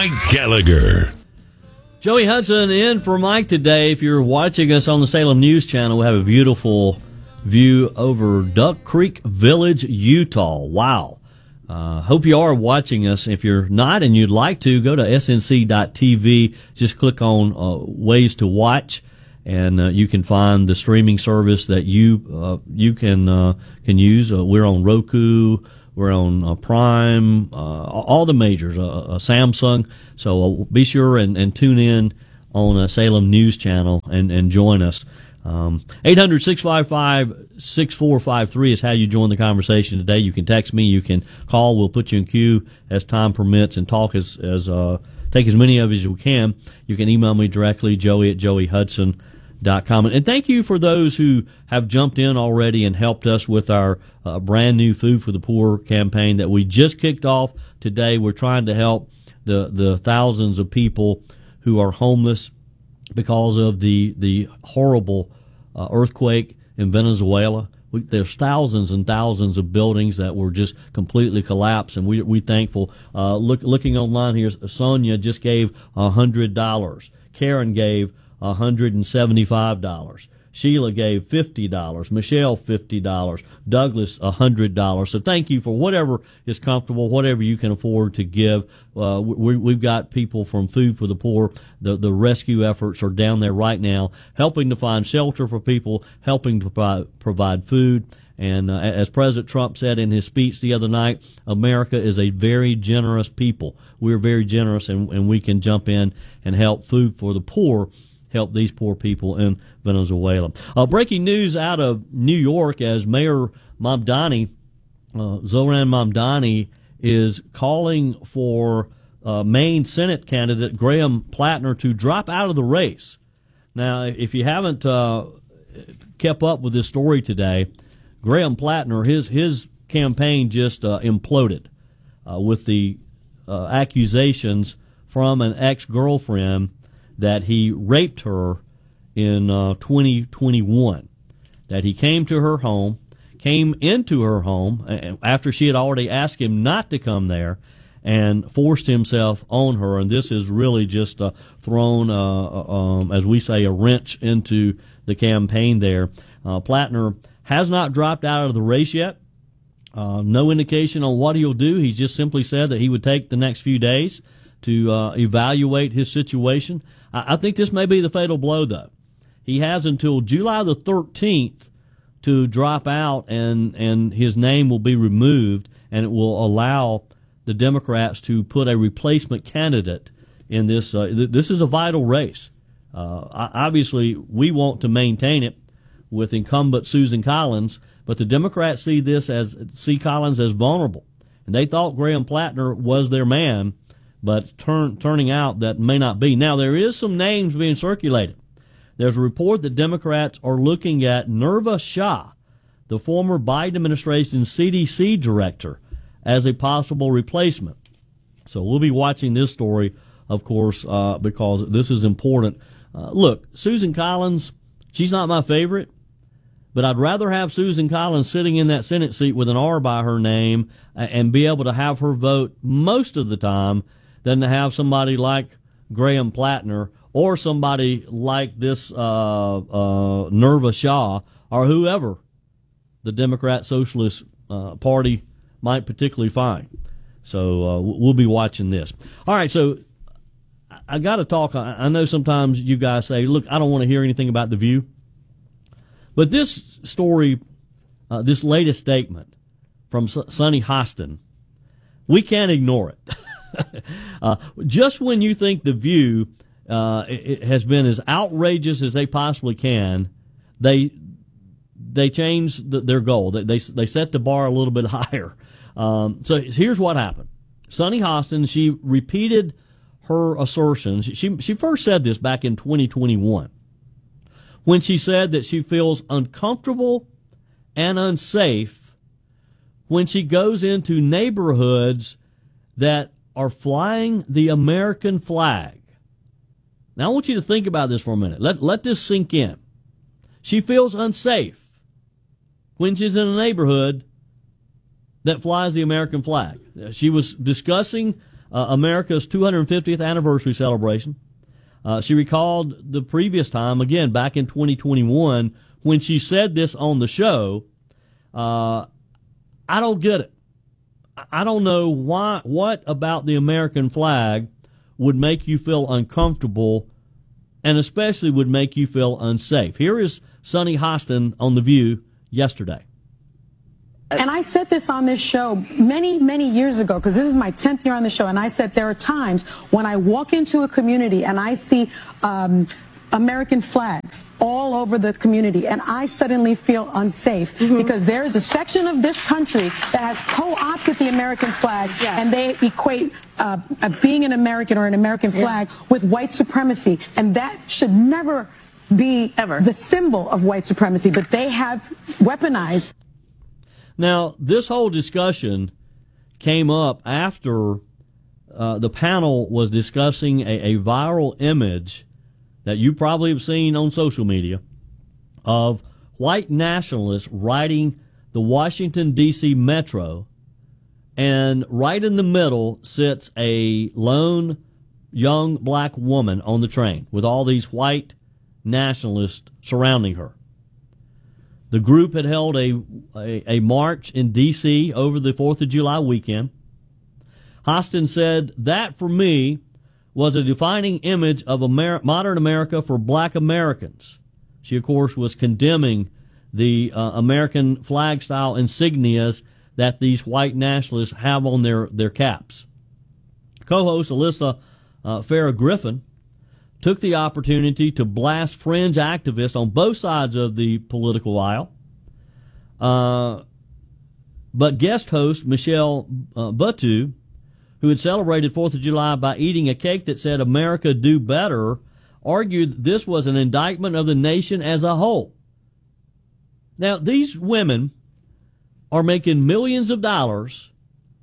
Mike Gallagher. Joey Hudson in for Mike today. If you're watching us on the Salem News Channel, we have a beautiful view over Duck Creek Village, Utah. Wow. Hope you are watching us. If you're not and you'd like to, go to snc.tv. Just click on ways to watch, and you can find the streaming service that you can use. We're on Roku. We're on Prime, all the majors, Samsung. So be sure and tune in on Salem News Channel and join us. 800-655-6453 is how you join the conversation today. You can text me. You can call. We'll put you in queue as time permits and talk take as many of as you can. You can email me directly, joey@joeyhudson.com. And thank you for those who have jumped in already and helped us with our brand new Food for the Poor campaign that we just kicked off today. We're trying to help the thousands of people who are homeless because of the horrible earthquake in Venezuela. There's thousands and thousands of buildings that were just completely collapsed, and we're thankful. Looking online here, Sonia just gave $100. Karen gave $175. Sheila gave $50. Michelle $50. Douglas $100. So thank you for whatever is comfortable, whatever you can afford to give. We've got people from Food for the Poor. The rescue efforts are down there right now, helping to find shelter for people, helping to provide food. And as President Trump said in his speech the other night, America is a very generous people. We're very generous, and we can jump in and help Food for the Poor help these poor people in Venezuela. Breaking news out of New York as Mayor Mamdani, Zohran Mamdani, is calling for Maine Senate candidate Graham Plattner to drop out of the race. Now, if you haven't kept up with this story today, Graham Plattner, his campaign just imploded with the accusations from an ex-girlfriend that he raped her in 2021, that he came into her home after she had already asked him not to come there and forced himself on her. And this has really just thrown, as we say, a wrench into the campaign there. Plattner has not dropped out of the race yet. No indication on what he'll do. He just simply said that he would take the next few days to evaluate his situation. I think this may be the fatal blow, though. He has until July the 13th to drop out, and his name will be removed, and it will allow the Democrats to put a replacement candidate in this. This is a vital race. Obviously, we want to maintain it with incumbent Susan Collins, but the Democrats see Collins as vulnerable, and they thought Graham Plattner was their man. But turning out that may not be. Now, there is some names being circulated. There's a report that Democrats are looking at Nirva Shah, the former Biden administration CDC director, as a possible replacement. So we'll be watching this story, of course, because this is important. Look, Susan Collins, she's not my favorite, but I'd rather have Susan Collins sitting in that Senate seat with an R by her name and be able to have her vote most of the time than to have somebody like Graham Plattner or somebody like this Nirva Shah or whoever the Democrat Socialist Party might particularly find. So we'll be watching this. All right, so I got to talk. I know sometimes you guys say, look, I don't want to hear anything about The View. But this story, this latest statement from Sunny Hostin, we can't ignore it. Just when you think The View it has been as outrageous as they possibly can, they changed their goal. They set the bar a little bit higher. So here's what happened. Sunny Hostin, she repeated her assertions. She first said this back in 2021 when she said that she feels uncomfortable and unsafe when she goes into neighborhoods that are flying the American flag. Now, I want you to think about this for a minute. Let this sink in. She feels unsafe when she's in a neighborhood that flies the American flag. She was discussing America's 250th anniversary celebration. She recalled the previous time, again, back in 2021, when she said this on the show. I don't get it. I don't know what about the American flag would make you feel uncomfortable and especially would make you feel unsafe. Here is Sunny Hostin on The View yesterday. And I said this on this show many, many years ago, because this is my 10th year on the show, and I said there are times when I walk into a community and I see American flags all over the community, and I suddenly feel unsafe because there is a section of this country that has co-opted the American flag, and they equate being an American or an American flag with white supremacy, and that should never be the symbol of white supremacy, but they have weaponized. Now, this whole discussion came up after the panel was discussing a viral image that you probably have seen on social media of white nationalists riding the Washington, D.C. metro, and right in the middle sits a lone young black woman on the train with all these white nationalists surrounding her. The group had held a march in D.C. over the 4th of July weekend. Hostin said, that for me was a defining image of modern America for black Americans. She, of course, was condemning the American flag-style insignias that these white nationalists have on their caps. Co-host Alyssa Farah Griffin took the opportunity to blast fringe activists on both sides of the political aisle. But guest host Michelle Buteau, who had celebrated 4th of July by eating a cake that said America do better, argued this was an indictment of the nation as a whole. Now, these women are making millions of dollars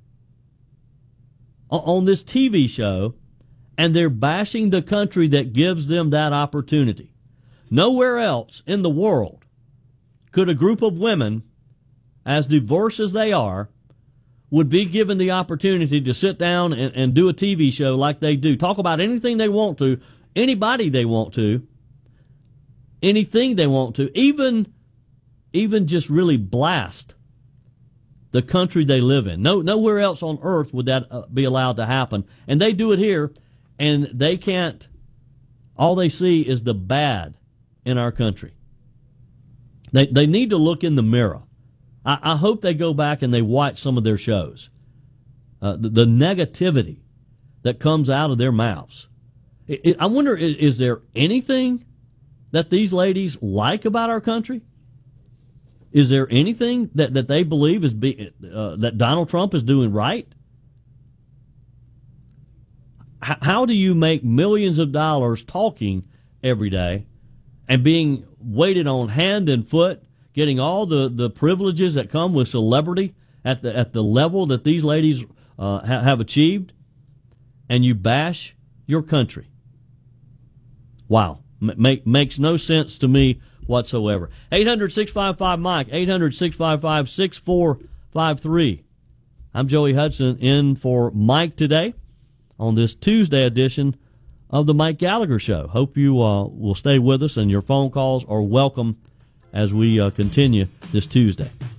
on this TV show, and they're bashing the country that gives them that opportunity. Nowhere else in the world could a group of women, as diverse as they are, would be given the opportunity to sit down and do a TV show like they do. Talk about anything they want to, anybody they want to, anything they want to, even just really blast the country they live in. Nowhere else on earth would that be allowed to happen. And they do it here. And they can't, all they see is the bad in our country. They need to look in the mirror. I hope they go back and they watch some of their shows. The negativity that comes out of their mouths. I wonder, is there anything that these ladies like about our country? Is there anything that they believe is that Donald Trump is doing right? How do you make millions of dollars talking every day and being waited on hand and foot, getting all the privileges that come with celebrity at the level that these ladies have achieved, and you bash your country? Wow. Makes no sense to me whatsoever. 800-655-MIKE, 800-655-6453. I'm Joey Hudson in for Mike today on this Tuesday edition of the Mike Gallagher Show. Hope you will stay with us, and your phone calls are welcome as we continue this Tuesday.